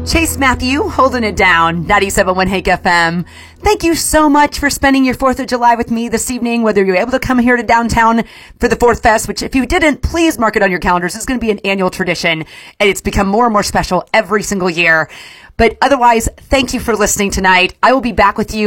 Chase Matthew holding it down, 97.1 Hank FM. Thank you so much for spending your 4th of July with me this evening, whether you're able to come here to downtown for the 4th Fest, which if you didn't, please mark it on your calendars. It's going to be an annual tradition, and it's become more and more special every single year. But otherwise, thank you for listening tonight. I will be back with you